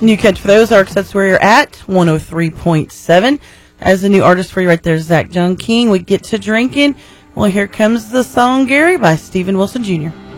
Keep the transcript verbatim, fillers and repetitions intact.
New catch for those arcs, that's where you're at, one oh three point seven. As a new artist for you right there, Zach John King. We get to drinking. Well, here comes the song, Gary, by Stephen Wilson Junior